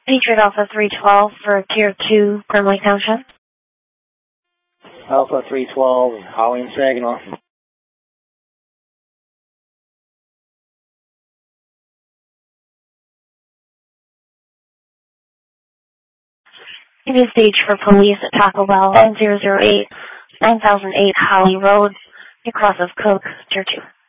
Patriot Alpha 312 for Tier 2, Grimley Township. Alpha 312, Holly and Saginaw. Give me a stage for police at Taco Bell, 9008, 9008 Holly Road, across of Cook, Tier 2.